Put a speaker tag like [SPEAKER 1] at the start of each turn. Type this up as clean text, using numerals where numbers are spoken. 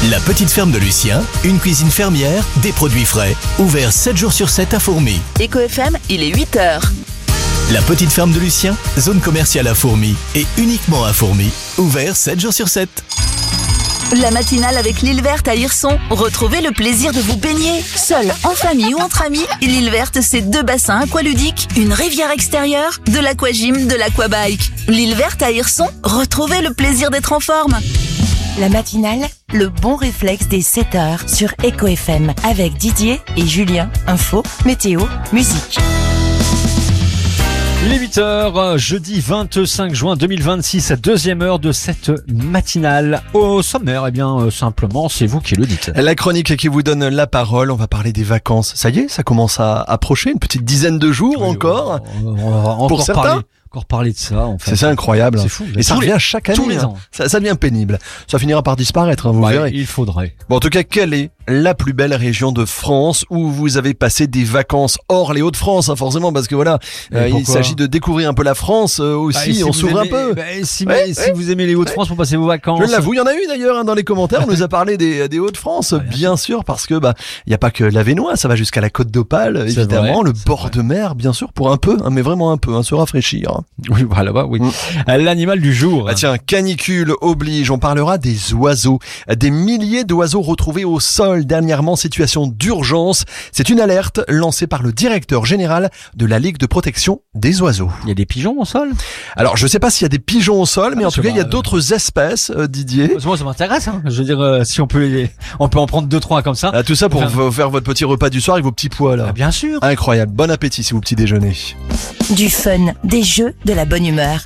[SPEAKER 1] La petite ferme de Lucien, une cuisine fermière, des produits frais, ouvert 7 jours sur 7 à Fourmi.
[SPEAKER 2] Eco FM, il est 8h.
[SPEAKER 1] La petite ferme de Lucien, zone commerciale à Fourmi et uniquement à Fourmi, ouvert 7 jours sur 7.
[SPEAKER 2] La matinale avec l'île verte à Hirson. Retrouvez le plaisir de vous baigner. Seul, en famille ou entre amis, l'île verte, c'est 2 bassins aqualudiques, une rivière extérieure, de l'aquagym, de l'aquabike. L'île verte à Hirson, retrouvez le plaisir d'être en forme.
[SPEAKER 3] La matinale, le bon réflexe des 7h sur Eco FM avec Didier et Julien. Info, météo, musique.
[SPEAKER 4] Il est 8h, jeudi 25 juin 2026, deuxième heure de cette matinale. Au sommaire, simplement, c'est vous qui le dites.
[SPEAKER 5] La chronique qui vous donne la parole, on va parler des vacances. Ça y est, ça commence à approcher, une petite dizaine de jours encore.
[SPEAKER 4] On va
[SPEAKER 5] pour certains.
[SPEAKER 4] Encore parler de ça, en fait.
[SPEAKER 5] C'est incroyable.
[SPEAKER 4] C'est fou.
[SPEAKER 5] Et ça revient chaque année.
[SPEAKER 4] Tous les ans.
[SPEAKER 5] Ça devient pénible. Ça finira par disparaître, vous verrez.
[SPEAKER 4] Il faudrait.
[SPEAKER 5] Bon, en tout cas, quelle est la plus belle région de France où vous avez passé des vacances hors les Hauts-de-France, forcément, parce que voilà, il s'agit de découvrir un peu la France aussi,
[SPEAKER 4] si
[SPEAKER 5] on s'ouvre un peu.
[SPEAKER 4] Si vous aimez les Hauts-de-France pour passer vos vacances.
[SPEAKER 5] Je l'avoue, il y en a eu d'ailleurs dans les commentaires, on nous a parlé des Hauts-de-France, bien sûr, parce que il y a pas que l'Avesnois, ça va jusqu'à la Côte d'Opale, évidemment, le bord de mer, bien sûr, pour un peu, mais vraiment un peu, se rafraîchir.
[SPEAKER 4] Oui, voilà, oui. L'animal du jour.
[SPEAKER 5] Tiens, canicule oblige, on parlera des oiseaux. Des milliers d'oiseaux retrouvés au sol dernièrement, situation d'urgence. C'est une alerte lancée par le directeur général de la Ligue de protection des oiseaux.
[SPEAKER 4] Il y a des pigeons au sol?
[SPEAKER 5] Alors, je sais pas s'il y a des pigeons au sol, mais en tout cas, il y a d'autres espèces, Didier.
[SPEAKER 4] Moi, ça m'intéresse, hein. Je veux dire, si on peut en prendre 2-3 comme ça.
[SPEAKER 5] Tout ça pour faire votre petit repas du soir avec vos petits pois, là.
[SPEAKER 4] Bien sûr.
[SPEAKER 5] Incroyable. Bon appétit si vous petit déjeunez.
[SPEAKER 3] Du fun, des jeux, de la bonne humeur.